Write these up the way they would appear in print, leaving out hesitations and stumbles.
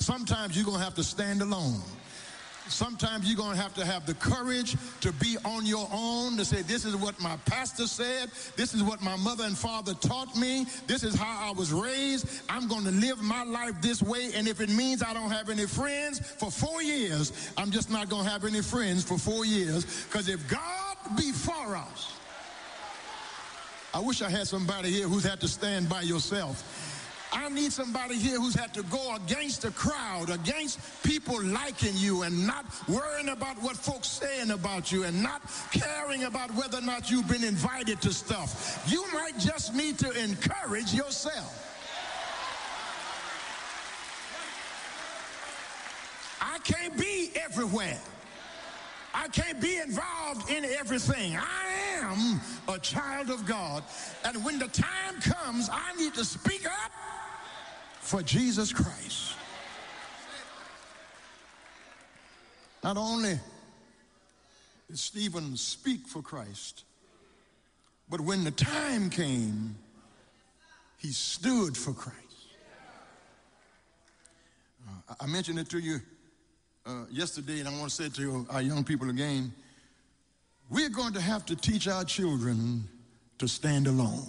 sometimes you're going to have to stand alone. Sometimes you're going to have the courage to be on your own, to say, this is what my pastor said, this is what my mother and father taught me, this is how I was raised, I'm going to live my life this way, and if it means I don't have any friends for 4 years, I'm just not going to have any friends for 4 years, because if God be for us, I wish I had somebody here who's had to stand by yourself. I need somebody here who's had to go against the crowd, against people liking you and not worrying about what folks saying about you and not caring about whether or not you've been invited to stuff. You might just need to encourage yourself. I can't be everywhere. I can't be involved in everything. I am a child of God. And when the time comes, I need to speak up for Jesus Christ. Not only did Stephen speak for Christ, but when the time came, he stood for Christ. I mentioned it to you yesterday, and I want to say it to our young people again. We're going to have to teach our children to stand alone.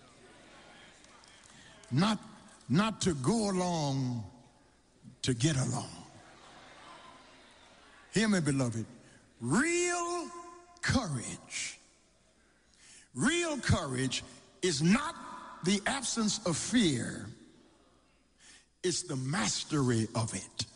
Not to go along to get along. Hear me, beloved. Real courage is not the absence of fear, it's the mastery of it.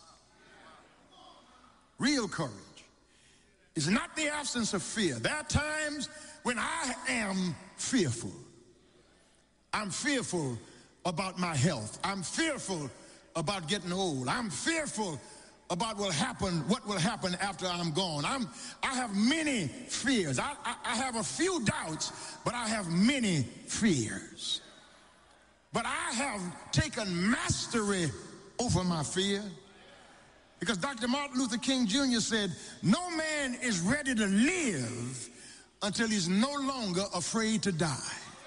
Real courage is not the absence of fear. There are times when I am fearful. I'm fearful about my health. I'm fearful about getting old. I'm fearful about what will happen after I'm gone. I have many fears. I have a few doubts, but I have many fears. But I have taken mastery over my fear, because Dr. Martin Luther King Jr. said, no man is ready to live until he's no longer afraid to die.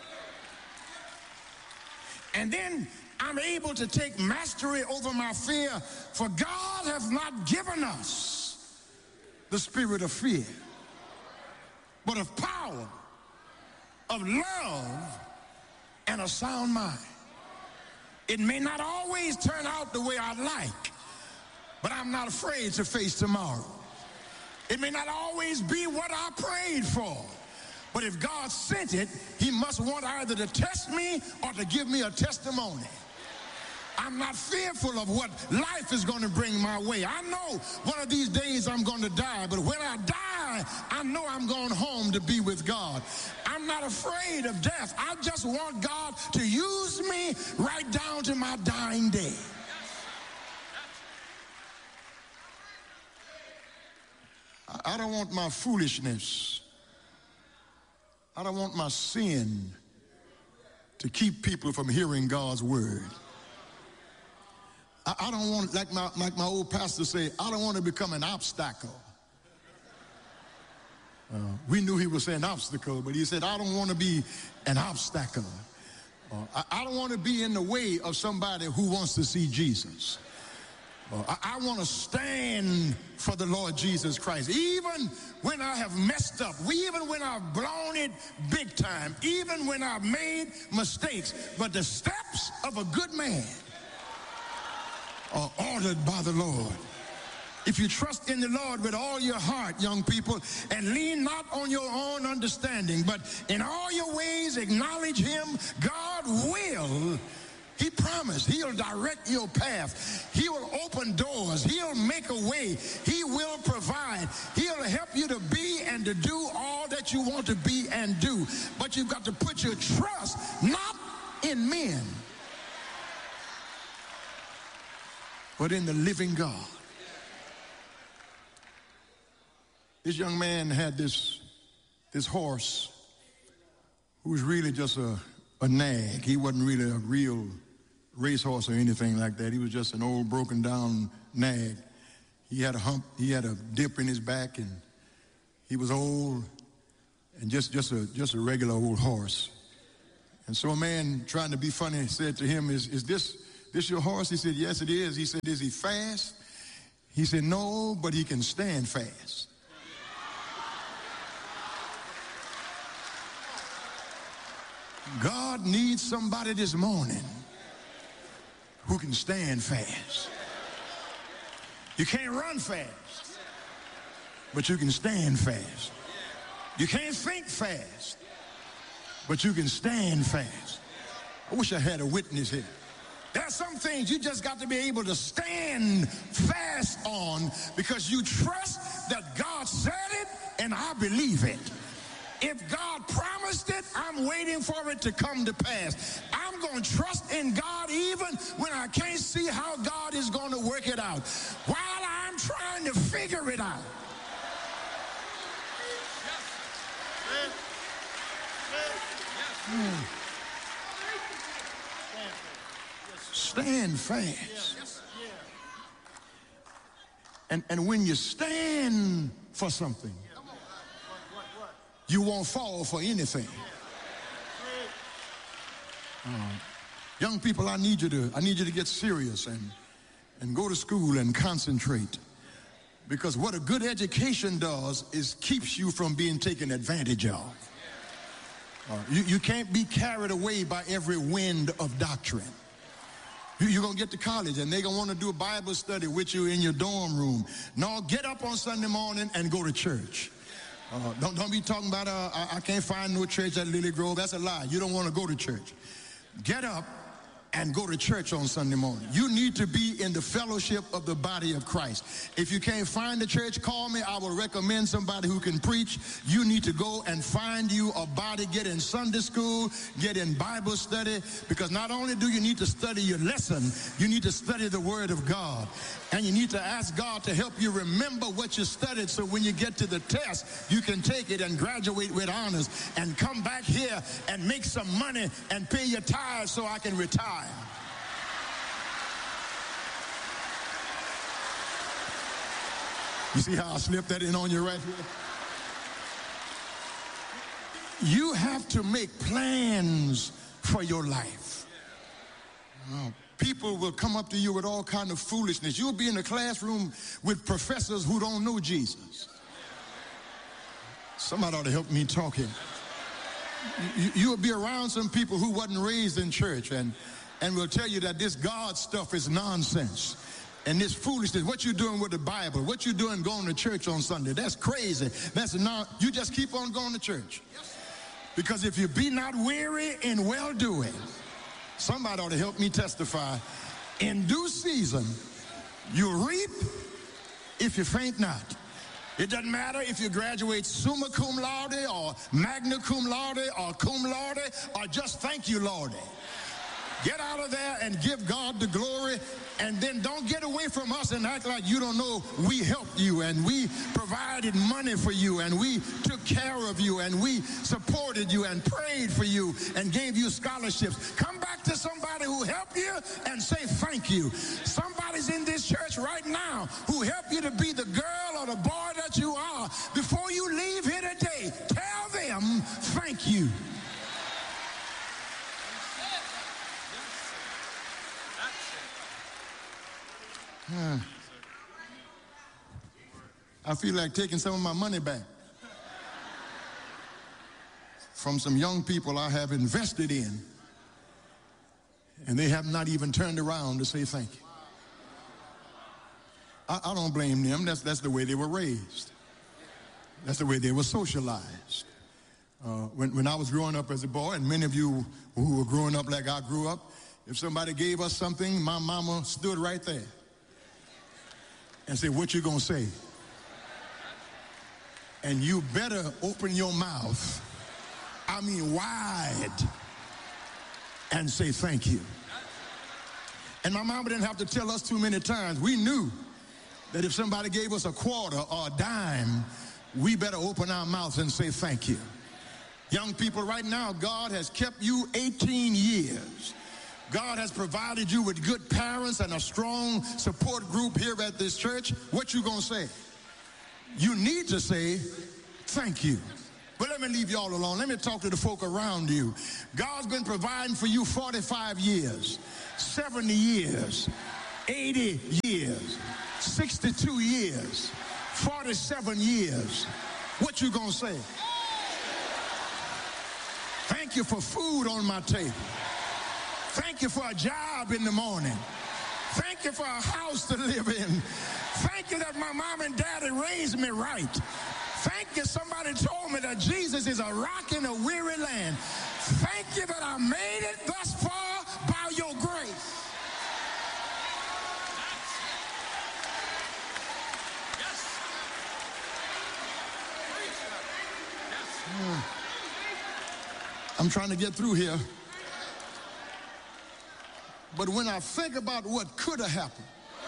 And then I'm able to take mastery over my fear, for God has not given us the spirit of fear, but of power, of love, and a sound mind. It may not always turn out the way I'd like, but I'm not afraid to face tomorrow. It may not always be what I prayed for, but if God sent it, he must want either to test me or to give me a testimony. I'm not fearful of what life is going to bring my way. I know one of these days I'm going to die, but when I die, I know I'm going home to be with God. I'm not afraid of death. I just want God to use me right down to my dying day. I don't want my foolishness, I don't want my sin to keep people from hearing God's word. I don't want, like my old pastor said, I don't want to become an obstacle. We knew he was saying obstacle, but he said, I don't want to be an obstacle. I don't want to be in the way of somebody who wants to see Jesus. I want to stand for the Lord Jesus Christ, even when I have messed up, even when I've blown it big time, even when I've made mistakes. But the steps of a good man are ordered by the Lord. If you trust in the Lord with all your heart, young people, and lean not on your own understanding, but in all your ways acknowledge him, God will. He promised he'll direct your path. He will open doors. He'll make a way. He will provide. He'll help you to be and to do all that you want to be and do. But you've got to put your trust not in men, but in the living God. This young man had this horse who was really just a nag. He wasn't really a real racehorse or anything like that. He was just an old broken down nag. He had a hump, he had a dip in his back, and he was old and just a regular old horse. And so a man trying to be funny said to him, is this this your horse? He said, yes, it is. He said, is he fast? He said, no, but he can stand fast. God needs somebody this morning who can stand fast. You can't run fast, but you can stand fast. You can't think fast, but you can stand fast. I wish I had a witness here. There are some things you just got to be able to stand fast on because you trust that God said it and I believe it. If God promised it, I'm waiting for it to come to pass. I'm going to trust in God even when I can't see how God is going to work it out. While I'm trying to figure it out. Stand fast. And when you stand for something, you won't fall for anything. Young people, I need you to get serious and go to school and concentrate. Because what a good education does is keeps you from being taken advantage of. You can't be carried away by every wind of doctrine. You're going to get to college and they're going to want to do a Bible study with you in your dorm room. No, get up on Sunday morning and go to church. Don't be talking about, I can't find no church at Lily Grove. That's a lie. You don't want to go to church. Get up and go to church on Sunday morning. You need to be in the fellowship of the body of Christ. If you can't find a church, call me. I will recommend somebody who can preach. You need to go and find you a body. Get in Sunday school, get in Bible study, because not only do you need to study your lesson, you need to study the Word of God. And you need to ask God to help you remember what you studied so when you get to the test, you can take it and graduate with honors and come back here and make some money and pay your tithes so I can retire. You see how I slipped that in on you right here? You have to make plans for your life. People will come up to you with all kind of foolishness. You'll be in the classroom with professors who don't know Jesus. Somebody ought to help me talk here. You'll be around some people who wasn't raised in church and will tell you that this God stuff is nonsense. And this foolishness, what you doing with the Bible, what you doing going to church on Sunday, that's crazy. You just keep on going to church. Because if you be not weary in well-doing, somebody ought to help me testify. In due season, you reap if you faint not. It doesn't matter if you graduate summa cum laude or magna cum laude or cum laude or just thank you, Lord. Get out of there and give God the glory, and then don't get away from us and act like you don't know we helped you and we provided money for you and we took care of you and we supported you and prayed for you and gave you scholarships. Come back to somebody who helped you and say thank you. Somebody's in this church right now who helped you to be the girl or the boy that you are. Before you leave here today, tell them thank you. I feel like taking some of my money back from some young people I have invested in, and they have not even turned around to say thank you. I don't blame them. That's the way they were raised. That's the way they were socialized. When I was growing up as a boy, and many of you who were growing up like I grew up, if somebody gave us something, my mama stood right there and said, what you gonna say? And you better open your mouth, I mean wide, and say thank you. And my mama didn't have to tell us too many times. We knew that if somebody gave us a quarter or a dime, we better open our mouths and say thank you. Young people, right now, God has kept you 18 years. God has provided you with good parents and a strong support group here at this church. What you gonna say? You need to say thank you. But let me leave you all alone. Let me talk to the folk around you. God's been providing for you 45 years, 70 years, 80 years, 62 years, 47 years. What you gonna say? Thank you for food on my table. Thank you for a job in the morning. Thank you for a house to live in. Thank you that my mom and daddy raised me right. Thank you somebody told me that Jesus is a rock in a weary land. Thank you that I made it thus far by your grace. I'm trying to get through here. But when I think about what could have happened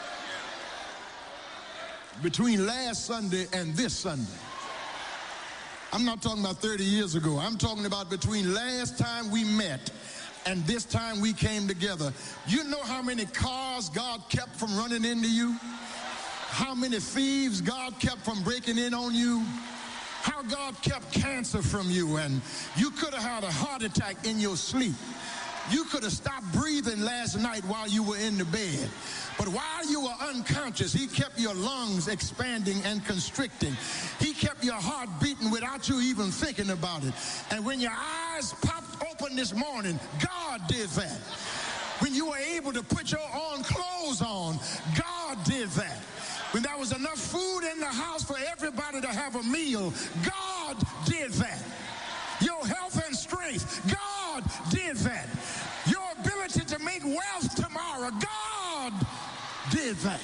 between last Sunday and this Sunday, I'm not talking about 30 years ago. I'm talking about between last time we met and this time we came together. You know how many cars God kept from running into you? How many thieves God kept from breaking in on you? How God kept cancer from you, and you could have had a heart attack in your sleep. You could have stopped breathing last night while you were in the bed. But while you were unconscious, he kept your lungs expanding and constricting. He kept your heart beating without you even thinking about it. And when your eyes popped open this morning, God did that. When you were able to put your own clothes on, God did that. When there was enough food in the house for everybody to have a meal, God did that. Your health and strength, God did that. Your ability to make wealth tomorrow, God did that.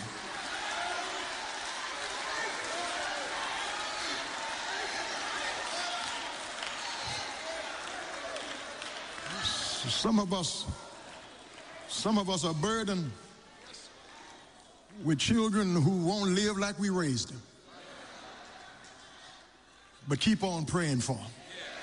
Some of us are burdened with children who won't live like we raised them. But keep on praying for them.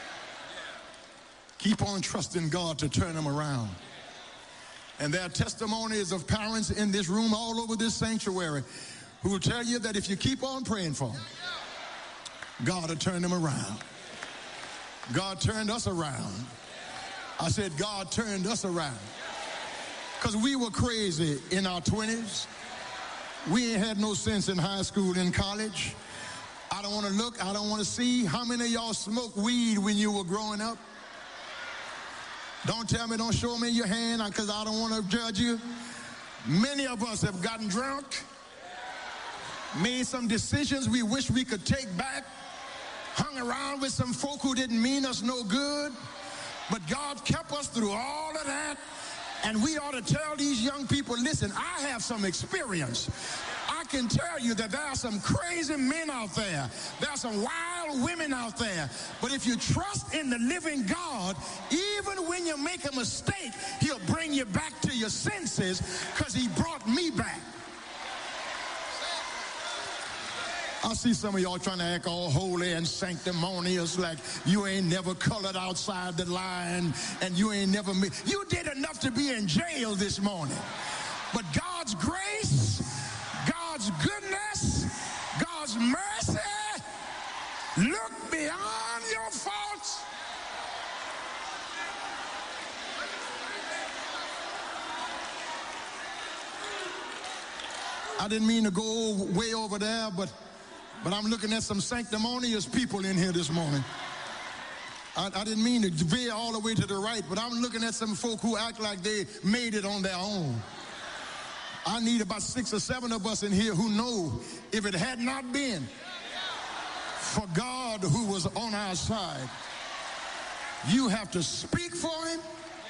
Keep on trusting God to turn them around. And there are testimonies of parents in this room all over this sanctuary who will tell you that if you keep on praying for them, God will turn them around. God turned us around. I said God turned us around. Because we were crazy in our 20s. We ain't had no sense in high school and college. I don't want to look, I don't want to see. How many of y'all smoked weed when you were growing up? Don't tell me, don't show me your hand, because I don't want to judge you. Many of us have gotten drunk, made some decisions we wish we could take back, hung around with some folk who didn't mean us no good, but God kept us through all of that. And we ought to tell these young people, listen, I have some experience. I can tell you that there are some crazy men out there. There are some wild women out there. But if you trust in the living God, even when you make a mistake, he'll bring you back to your senses, because he brought me back. I see some of y'all trying to act all holy and sanctimonious, like you ain't never colored outside the line and you ain't never you did enough to be in jail this morning. But God's grace, God's goodness, God's mercy, look beyond your faults. I didn't mean to go way over there, but I'm looking at some sanctimonious people in here this morning. I didn't mean to veer all the way to the right, but I'm looking at some folk who act like they made it on their own. I need about 6 or 7 of us in here who know if it had not been for God who was on our side, you have to speak for him.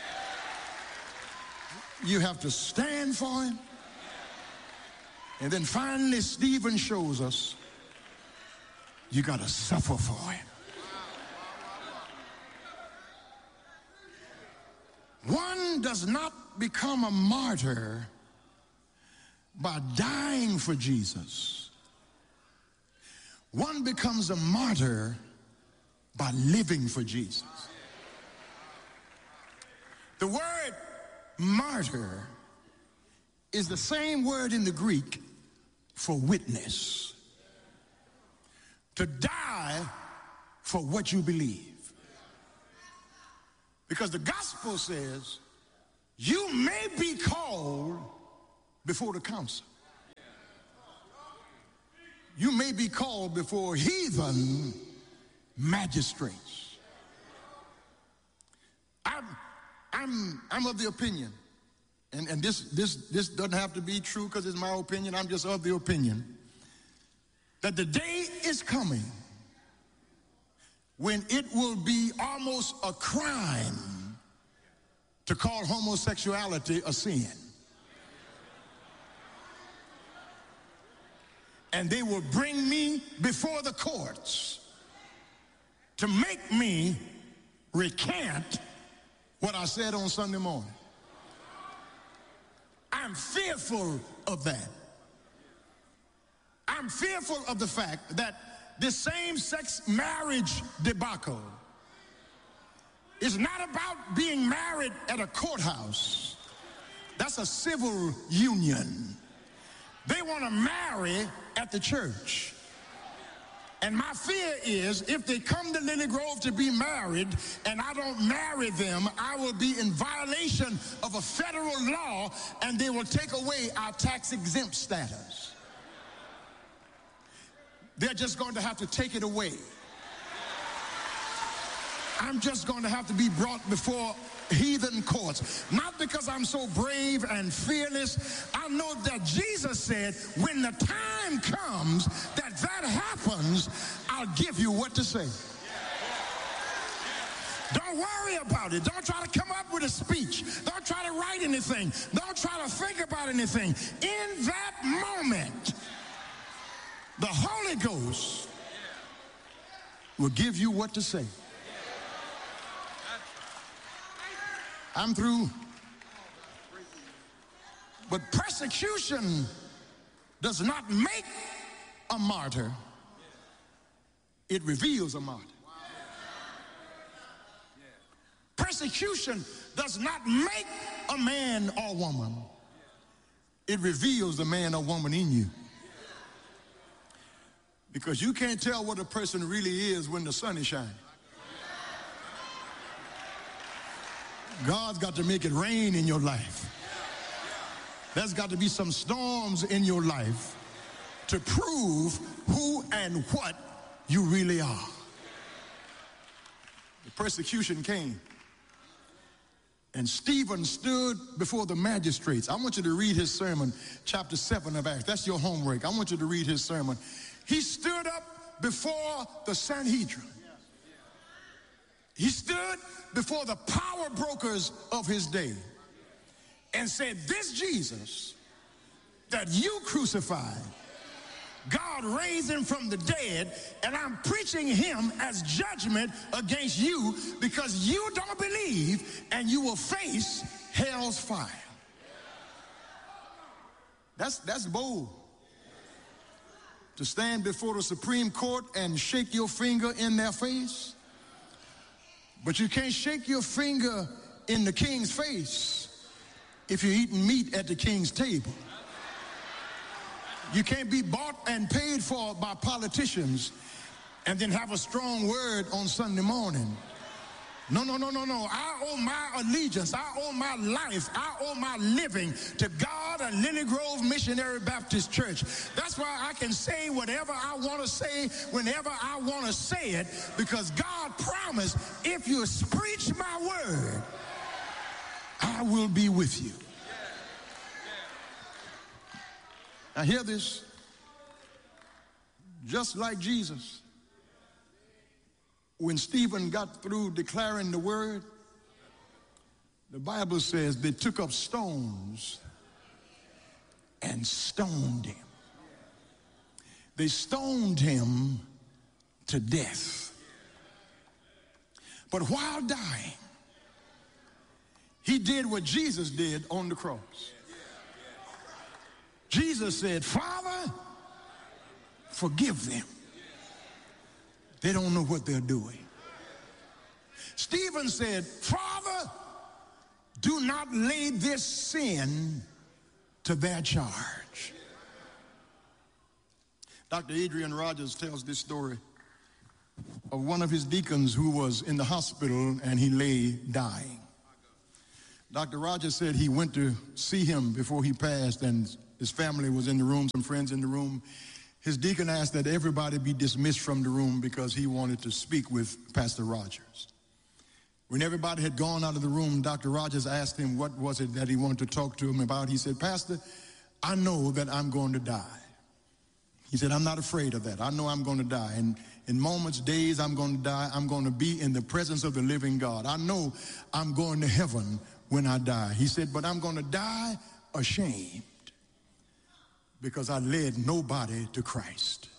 You have to stand for him. And then finally, Stephen shows us you got to suffer for him. One does not become a martyr by dying for Jesus. One becomes a martyr by living for Jesus. The word martyr is the same word in the Greek for witness. To die for what you believe. Because the gospel says you may be called before the council. You may be called before heathen magistrates. I'm of the opinion, and this doesn't have to be true because it's my opinion. I'm just of the opinion that the day is coming when it will be almost a crime to call homosexuality a sin. And they will bring me before the courts to make me recant what I said on Sunday morning. I'm fearful of that. I'm fearful of the fact that this same-sex marriage debacle is not about being married at a courthouse. That's a civil union. They want to marry at the church. And my fear is if they come to Lily Grove to be married and I don't marry them, I will be in violation of a federal law and they will take away our tax-exempt status. They're just going to have to take it away. I'm just going to have to be brought before heathen courts. Not because I'm so brave and fearless. I know that Jesus said, when the time comes that happens, I'll give you what to say. Don't worry about it. Don't try to come up with a speech. Don't try to write anything. Don't try to think about anything. In that moment, the Holy Ghost will give you what to say. I'm through. But persecution does not make a martyr. It reveals a martyr. Persecution does not make a man or woman. It reveals the man or woman in you. Because you can't tell what a person really is when the sun is shining. God's got to make it rain in your life. There's got to be some storms in your life to prove who and what you really are. The persecution came. And Stephen stood before the magistrates. I want you to read his sermon, chapter 7 of Acts. That's your homework. I want you to read his sermon. He stood up before the Sanhedrin. He stood before the power brokers of his day and said, this Jesus that you crucified, God raised him from the dead, and I'm preaching him as judgment against you because you don't believe and you will face hell's fire. That's bold. To stand before the Supreme Court and shake your finger in their face. But you can't shake your finger in the king's face if you're eating meat at the king's table. You can't be bought and paid for by politicians and then have a strong word on Sunday morning. No. I owe my allegiance, I owe my life, I owe my living to God and Lily Grove Missionary Baptist Church. That's why I can say whatever I want to say whenever I want to say it, because God promised, if you preach my word, I will be with you. Now hear this. Just like Jesus, when Stephen got through declaring the word, the Bible says they took up stones and stoned him. They stoned him to death. But while dying, he did what Jesus did on the cross. Jesus said, Father, forgive them. They don't know what they're doing. Stephen said, Father, do not lay this sin to their charge. Dr. Adrian Rogers tells this story of one of his deacons who was in the hospital and he lay dying. Dr. Rogers said he went to see him before he passed, and his family was in the room, some friends in the room. His deacon asked that everybody be dismissed from the room because he wanted to speak with Pastor Rogers. When everybody had gone out of the room, Dr. Rogers asked him what was it that he wanted to talk to him about. He said, "Pastor, I know that I'm going to die." He said, "I'm not afraid of that. I know I'm going to die. And in moments, days, I'm going to die. I'm going to be in the presence of the living God. I know I'm going to heaven when I die." He said, "But I'm going to die ashamed because I led nobody to Christ.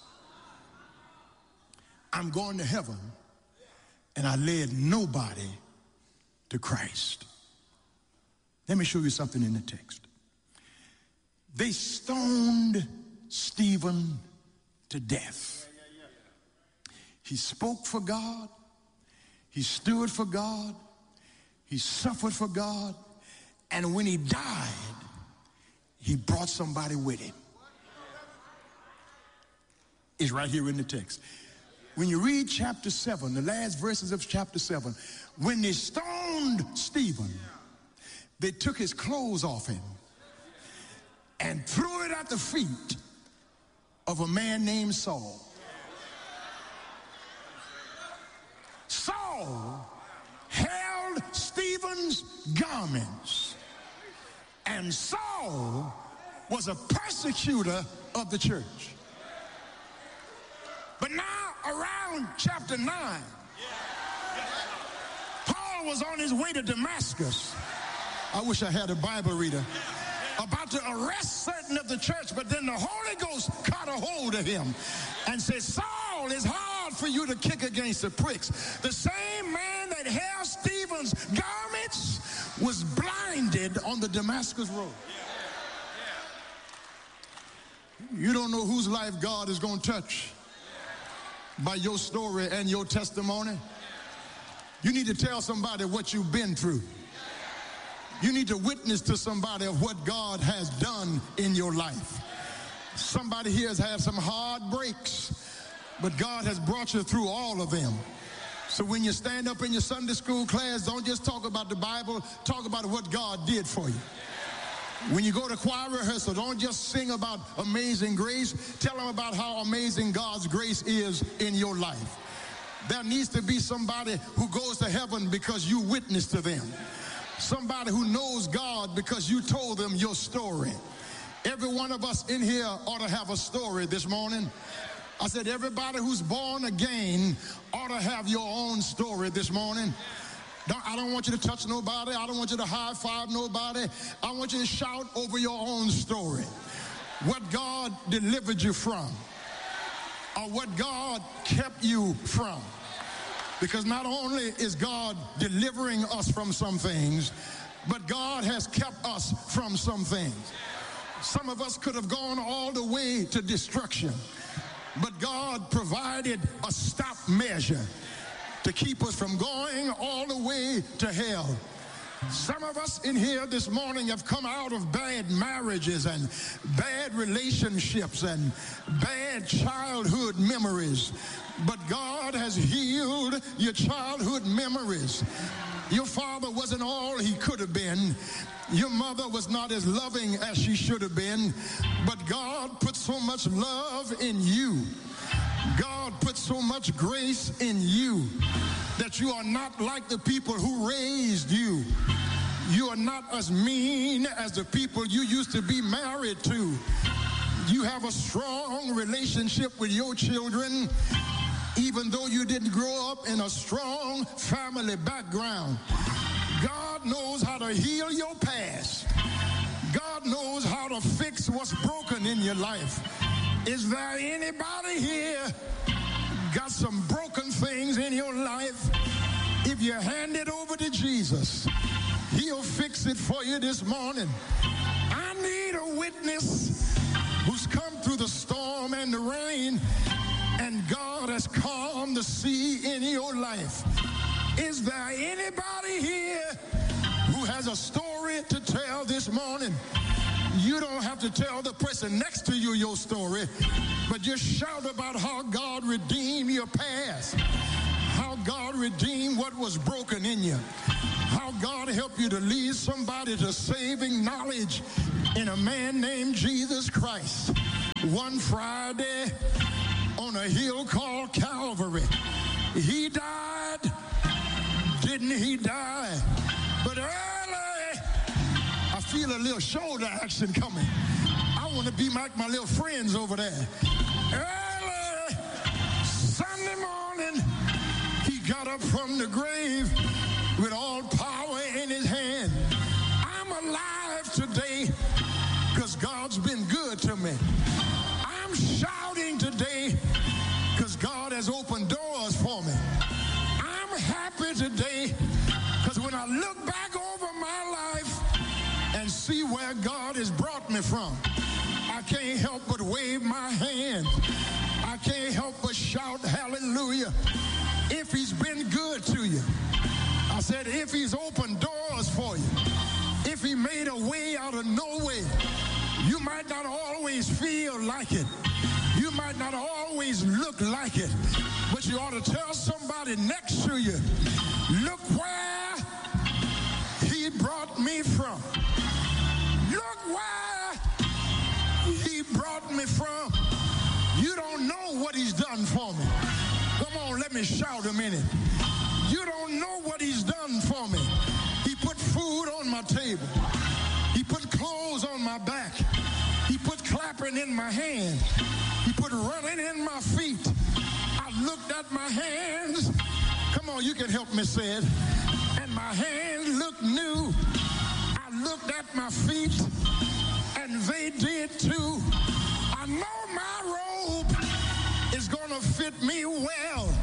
I'm going to heaven and I led nobody to Christ." Let me show you something in the text. They stoned Stephen to death. He spoke for God. He stood for God. He suffered for God. And when he died, he brought somebody with him. It's right here in the text. When you read chapter 7, the last verses of chapter 7, when they stoned Stephen, they took his clothes off him and threw it at the feet of a man named Saul. Saul held Stephen's garments, and Saul was a persecutor of the church. But now, around chapter 9, Paul was on his way to Damascus. I wish I had a Bible reader. About to arrest certain of the church, but then the Holy Ghost caught a hold of him and said, "Saul, it's hard for you to kick against the pricks." The same man that held Stephen's garments was blinded on the Damascus road. You don't know whose life God is going to touch by your story and your testimony. You need to tell somebody what you've been through. You need to witness to somebody of what God has done in your life. Somebody here has had some hard breaks, but God has brought you through all of them. So when you stand up in your Sunday school class, don't just talk about the Bible, talk about what God did for you. When you go to choir rehearsal, don't just sing about amazing grace. Tell them about how amazing God's grace is in your life. There needs to be somebody who goes to heaven because you witnessed to them. Somebody who knows God because you told them your story. Every one of us in here ought to have a story this morning. I said everybody who's born again ought to have your own story this morning. I don't want you to touch nobody. I don't want you to high five nobody. I want you to shout over your own story. What God delivered you from, or what God kept you from. Because not only is God delivering us from some things, but God has kept us from some things. Some of us could have gone all the way to destruction, but God provided a stop measure to keep us from going all the way to hell. Some of us in here this morning have come out of bad marriages and bad relationships and bad childhood memories. But God has healed your childhood memories. Your father wasn't all he could have been. Your mother was not as loving as she should have been. But God put so much love in you. God put so much grace in you that you are not like the people who raised you. You are not as mean as the people you used to be married to. You have a strong relationship with your children, even though you didn't grow up in a strong family background. God knows how to heal your past. God knows how to fix what's broken in your life. Is there anybody here got some broken things in your life? If you hand it over to Jesus, he'll fix it for you this morning. I need a witness who's come through the storm and the rain, and God has calmed the sea in your life. Is there anybody here who has a story to tell this morning? You don't have to tell the person next to you your story, but just shout about how God redeemed your past. how God redeemed what was broken in you, how God helped you to lead somebody to saving knowledge in a man named Jesus Christ. One Friday on a hill called Calvary, he died. Didn't he die? But early, I feel a little shoulder action coming. I want to be like my little friends over there. Early Sunday morning, he got up from the grave with all power in his hand. I'm alive today because God's been good to me. I'm shouting today because God has opened doors for me. I'm happy today because when I look back over my life and see where God has brought me from, I can't help but wave my hand. I can't help but shout hallelujah. If he's been good to you, I said if he's opened doors for you, if he made a way out of no way, you might not always feel like it. You might not always look like it, but you ought to tell somebody next to you, look where he brought me from. Look where he brought me from. You don't know what he's done for me. Come on, let me shout a minute. You don't know what he's done for me. He put food on my table. He put clothes on my back. He put clapping in my hand. He put running in my feet. I looked at my hands. Come on, you can help me say it. And my hands looked new. I looked at my feet, and they did too. I know my robe is gonna fit me well.